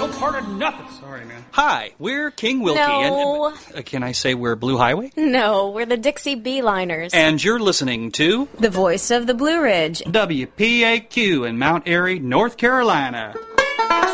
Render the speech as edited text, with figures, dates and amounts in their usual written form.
part of nothing. Sorry, man. Hi, we're King Wilkie. No. And, can I say we're Blue Highway? No, we're the Dixie Beeliners. And you're listening to The Voice of the Blue Ridge. WPAQ in Mount Airy, North Carolina.